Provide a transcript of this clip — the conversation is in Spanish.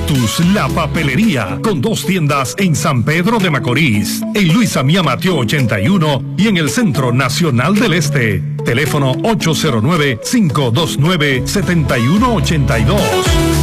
Lotus, la papelería, con 2 tiendas en San Pedro de Macorís, en Luis Amía Mateo 81 y en el Centro Nacional del Este. Teléfono 809-529-7182.